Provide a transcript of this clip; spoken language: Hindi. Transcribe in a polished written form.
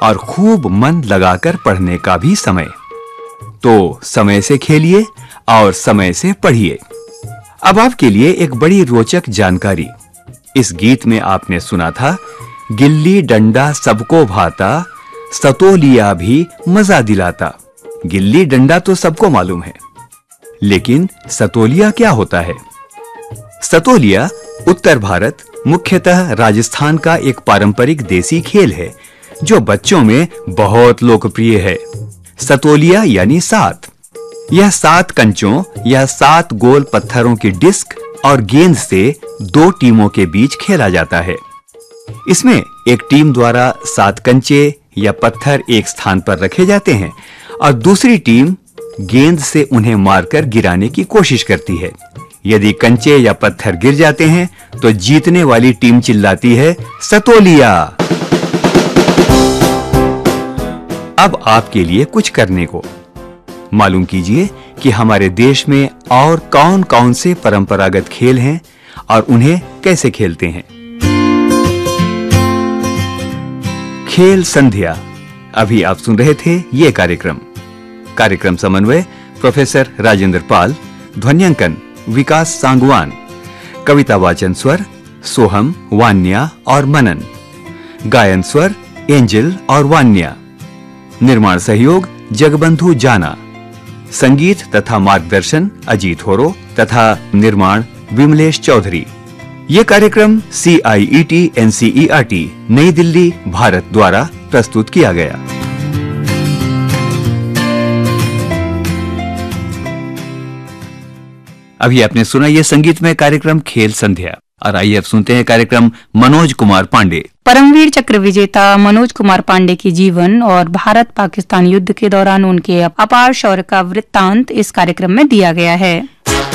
और खूब मन लगाकर पढ़ने का भी समय। तो समय से खेलिए और समय से पढ़िए। अब आपके लिए एक बड़ी रोचक जानकारी। इस गीत में आपने सुना था, गिल्ली डंडा सबको भाता, सतोलिया भी मजा दिलाता। गिल्ली डंडा तो सबको मालूम है, लेकिन सतोलिया क्या होता है? सतोलिया उत्तर भारत, मुख्यतः राजस्थान का एक पारंपरिक देसी खेल है जो बच्चों में बहुत लोकप्रिय है। सतोलिया यानी सात। यह 7 कंचों या 7 गोल पत्थरों की डिस्क और गेंद से 2 टीमों के बीच खेला जाता है। इसमें एक टीम द्वारा 7 कंचे या पत्थर एक स्थान पर रखे जाते हैं और दूसरी टीम गेंद से उन्हें मारकर गिराने की कोशिश करती है। यदि कंचे या पत्थर गिर जाते हैं तो जीतने वाली टीम चिल्लाती है, सतोलिया। अब आपके लिए कुछ करने को। मालूम कीजिए कि हमारे देश में और कौन-कौन से परंपरागत खेल हैं और उन्हें कैसे खेलते हैं। खेल संध्या। अभी आप सुन रहे थे ये कार्यक्रम समन्वय प्रोफेसर राजेंद्र पाल, ध्वन्यांकन विकास सांगवान, कविता वाचन स्वर सोहम, वान्या और मनन, गायन स्वर एंजल और वान्या, निर्माण सहयोग जगबंधु जाना, संगीत तथा मार्गदर्शन अजीत होरो तथा निर्माण विमलेश चौधरी। यह कार्यक्रम CIET NCERT नई दिल्ली भारत द्वारा प्रस्तुत किया गया। अभी आपने सुना यह संगीतमय कार्यक्रम खेल संध्या। और आइए अब सुनते हैं कार्यक्रम मनोज कुमार पांडे। परमवीर चक्र विजेता मनोज कुमार पांडे के जीवन और भारत पाकिस्तान युद्ध के दौरान उनके अपार शौर्य का वृत्तांत इस कार्यक्रम में दिया गया है।